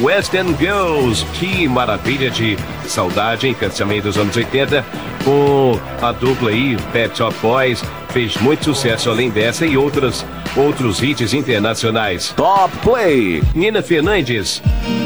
Western Girls. Que maravilha de saudade, hein? Também dos anos 80, com a dupla aí, Pet Shop Boys, fez muito sucesso além dessa e outros hits internacionais. Top Play. Nina Fernandes.